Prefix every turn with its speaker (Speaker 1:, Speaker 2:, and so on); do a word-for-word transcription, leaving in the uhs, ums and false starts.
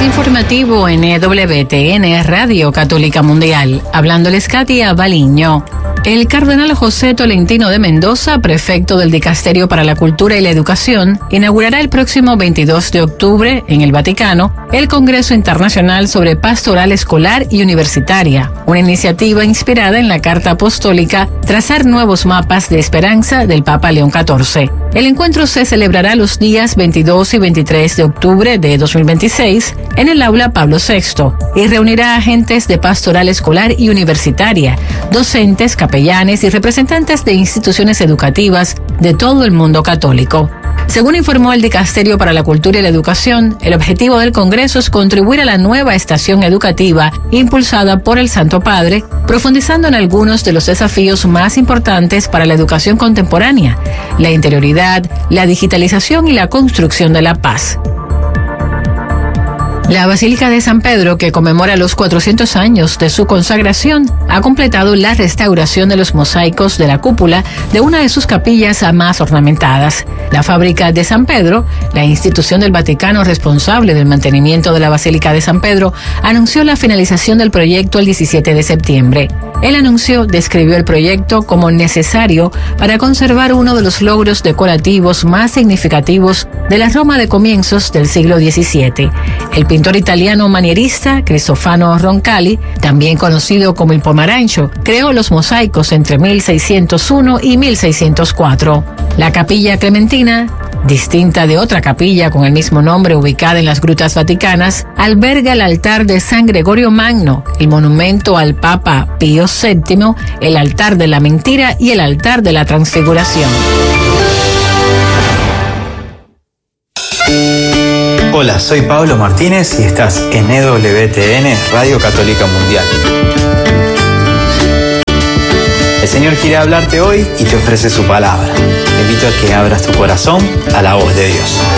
Speaker 1: Informativo en E W T N Radio Católica Mundial. Hablándoles Katia Baliño. El cardenal José Tolentino de Mendoza, prefecto del Dicasterio para la Cultura y la Educación, inaugurará el próximo veintidós de octubre en el Vaticano el Congreso Internacional sobre Pastoral Escolar y Universitaria, una iniciativa inspirada en la Carta Apostólica Trazar Nuevos Mapas de Esperanza del Papa León catorce. El encuentro se celebrará los días veintidós y veintitrés de octubre de dos mil veintiséis en el Aula Pablo sexto y reunirá a agentes de pastoral escolar y universitaria, docentes, capellanes y representantes de instituciones educativas de todo el mundo católico. Según informó el Dicasterio para la Cultura y la Educación, el objetivo del Congreso es contribuir a la nueva estación educativa impulsada por el Santo Padre, profundizando en algunos de los desafíos más importantes para la educación contemporánea: la interioridad, la digitalización y la construcción de la paz. La Basílica de San Pedro, que conmemora los cuatrocientos años de su consagración, ha completado la restauración de los mosaicos de la cúpula de una de sus capillas más ornamentadas. La Fábrica de San Pedro, la institución del Vaticano responsable del mantenimiento de la Basílica de San Pedro, anunció la finalización del proyecto el diecisiete de septiembre. El anuncio describió el proyecto como necesario para conservar uno de los logros decorativos más significativos de la Roma de comienzos del siglo diecisiete. El pintor italiano manierista Cristofano Roncalli, también conocido como el Pomarancho, creó los mosaicos entre mil seiscientos uno y mil seiscientos cuatro. La Capilla Clementina, distinta de otra capilla con el mismo nombre ubicada en las Grutas Vaticanas, alberga el altar de San Gregorio Magno, el monumento al Papa Pío séptimo, el altar de la mentira y el altar de la transfiguración.
Speaker 2: Hola, soy Pablo Martínez y estás en E W T N Radio Católica Mundial. El Señor quiere hablarte hoy y te ofrece su palabra. Te invito a que abras tu corazón a la voz de Dios.